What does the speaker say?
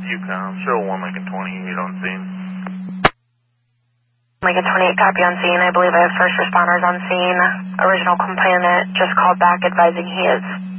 UCOM, show 1 Lincoln 28 on scene. Lincoln 28, copy on scene. I believe I have first responders on scene. Original complainant just called back advising he is